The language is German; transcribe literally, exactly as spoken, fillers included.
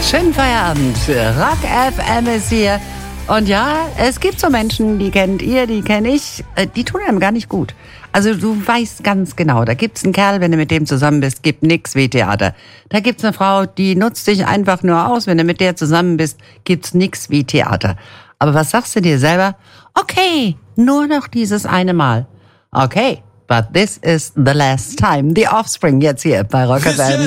Schönen Feierabend. Rock F M ist hier. Und ja, es gibt so Menschen, die kennt ihr, die kenne ich, die tun einem gar nicht gut. Also du weißt ganz genau, da gibt's einen Kerl, wenn du mit dem zusammen bist, gibt nix wie Theater. Da gibt's eine Frau, die nutzt dich einfach nur aus, wenn du mit der zusammen bist, gibt's nix wie Theater. Aber was sagst du dir selber? Okay, nur noch dieses eine Mal. Okay, but this is the last time. The Offspring jetzt hier bei Rock F M.